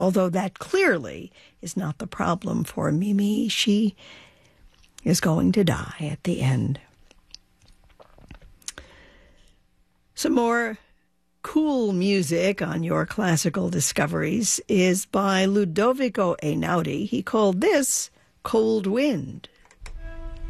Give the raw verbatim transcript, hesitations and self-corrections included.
Although that clearly is not the problem for Mimi. She is going to die at the end. Some more cool music on your classical discoveries is by Ludovico Einaudi. He called this Cold Wind.